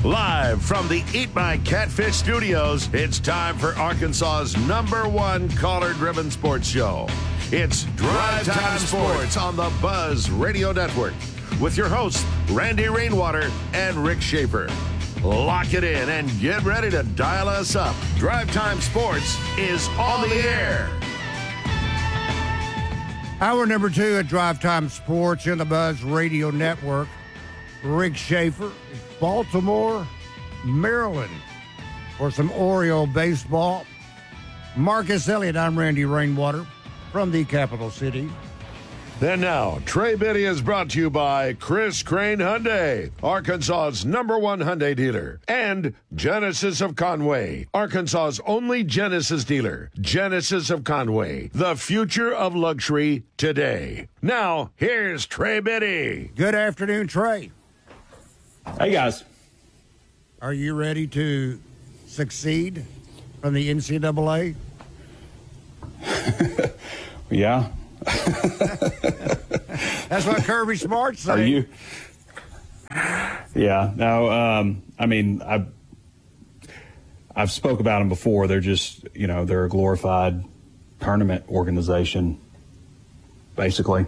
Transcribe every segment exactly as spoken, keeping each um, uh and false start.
Live from the Eat My Catfish studios, it's time for Arkansas's number one caller-driven sports show. It's Drive Time Sports on the Buzz Radio Network with your hosts, Randy Rainwater and Rick Schaefer. Lock it in and get ready to dial us up. Drive Time Sports is on the air. Hour number two at Drive Time Sports in the Buzz Radio Network. Rick Schaefer, Baltimore, Maryland for some Oriole baseball. Marcus Elliott, I'm Randy Rainwater from the capital city. And now, Trey Biddy is brought to you by Chris Crane Hyundai, Arkansas's number one Hyundai dealer, and Genesis of Conway, Arkansas's only Genesis dealer. Genesis of Conway, the future of luxury today. Now, here's Trey Biddy. Good afternoon, Trey. Hey, guys. Are you ready to succeed from the N C double A? Yeah. That's what Kirby Smart said. Are you? Yeah. No. Um, I mean, I've I've spoke about them before. They're just, you know, they're a glorified tournament organization, basically.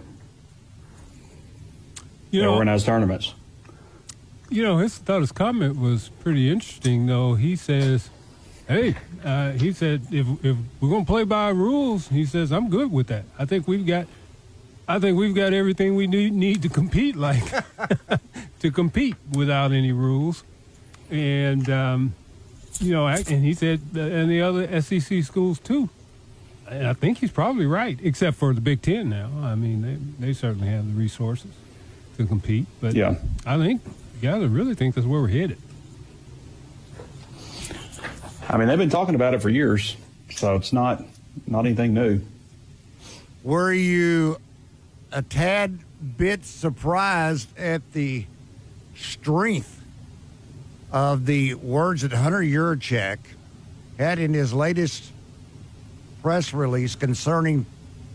You they know, organize tournaments. You know, his thought his comment was pretty interesting. Though he says, "Hey," uh, he said, "if if we're gonna play by rules," he says, "I'm good with that. I think we've got." I think we've got everything we need, need to compete like to compete without any rules, and um, you know, and he said, and the other S E C schools too. And I think he's probably right, except for the Big Ten now. I mean, they they certainly have the resources to compete, but yeah, I think guys, I really think that's where we're headed. I mean, they've been talking about it for years, so it's not not anything new. Were you a tad bit surprised at the strength of the words that Hunter Yurachek had in his latest press release concerning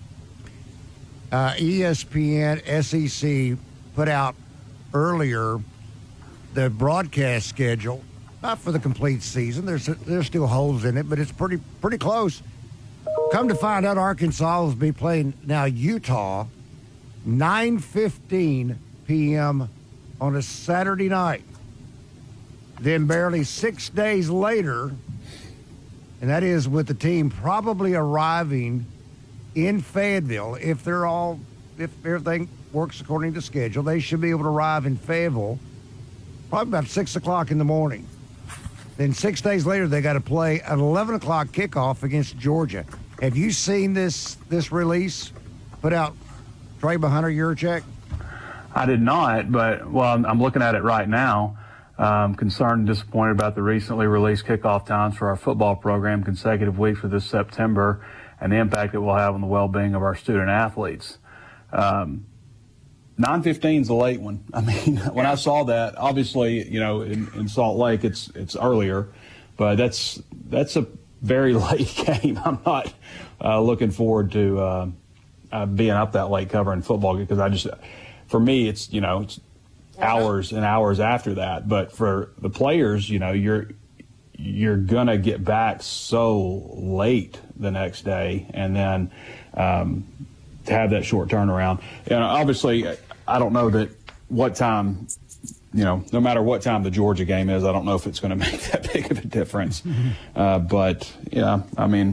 uh, E S P N, S E C put out earlier the broadcast schedule, not for the complete season. There's there's still holes in it, but it's pretty pretty close. Come to find out, Arkansas will be playing now Utah, nine fifteen p.m. on a Saturday night. Then barely six days later, and that is with the team probably arriving in Fayetteville. If they're all, if everything works according to schedule, they should be able to arrive in Fayetteville probably about six o'clock in the morning. Then six days later, they got to play an eleven o'clock kickoff against Georgia. Have you seen this this release put out, Trey, by Hunter Yurachek? I did not, but, well, I'm, I'm looking at it right now. Um, concerned and disappointed about the recently released kickoff times for our football program, consecutive weeks for this September, and the impact it will have on the well-being of our student athletes. Um, nine fifteen is a late one. I mean, when I saw that, obviously, you know, in, in Salt Lake, it's it's earlier, but that's that's a very late game. I'm not uh, looking forward to uh, uh, being up that late covering football because I just, for me, it's, you know, it's hours and hours after that. But for the players, you know, you're you're gonna get back so late the next day, and then um, to have that short turnaround. And obviously, I don't know that what time, you know, no matter what time the Georgia game is, I don't know if it's going to make that big of a difference. uh, but yeah, I mean,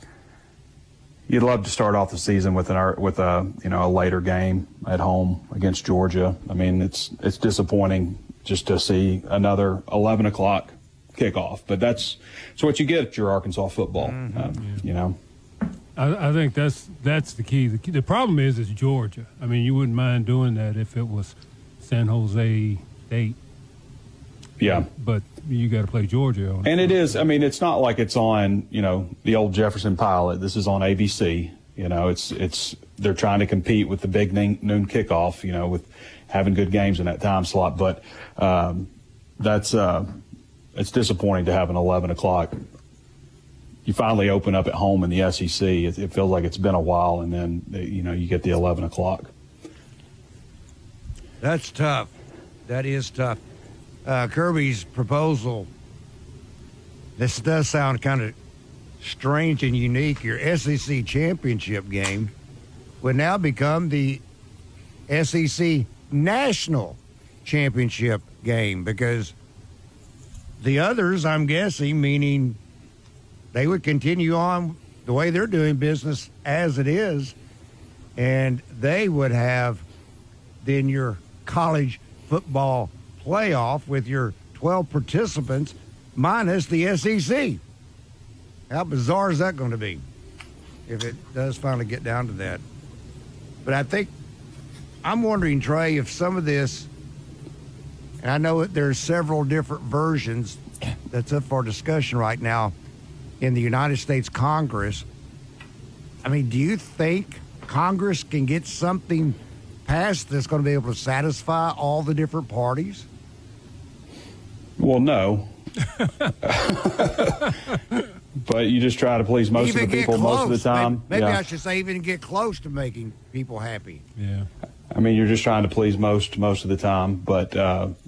you'd love to start off the season with an with a you know a later game at home against Georgia. I mean, it's it's disappointing just to see another eleven o'clock kickoff, but that's it's what you get at your Arkansas football. Mm-hmm. um, yeah. You know. I, I think that's that's the key. the key. The problem is it's Georgia. I mean, you wouldn't mind doing that if it was San Jose State. Yeah. But you got to play Georgia. On and it is, I mean, it's not like it's on, you know, the old Jefferson Pilot. This is on A B C. You know, it's, it's, they're trying to compete with the big noon kickoff, you know, with having good games in that time slot. But um, that's, uh, it's disappointing to have an eleven o'clock. You finally open up at home in the S E C. It, it feels like it's been a while, and then, you know, you get the eleven o'clock. That's tough. That is tough. uh, Kirby's proposal, this does sound kind of strange and unique. Your S E C championship game would now become the S E C national championship game, because the others, I'm guessing, meaning they would continue on the way they're doing business as it is, and they would have then your college football playoff with your twelve participants minus the S E C. How bizarre is that going to be if it does finally get down to that? But I think, I'm wondering, Trey, if some of this, and I know that there's several different versions that's up for discussion right now in the United States Congress. I mean, do you think Congress can get something passed that's going to be able to satisfy all the different parties? Well, no. But you just try to please most even of the people close. most of the time. Maybe, maybe yeah. I should say even get close to making people happy. Yeah. I mean, you're just trying to please most most of the time. But uh,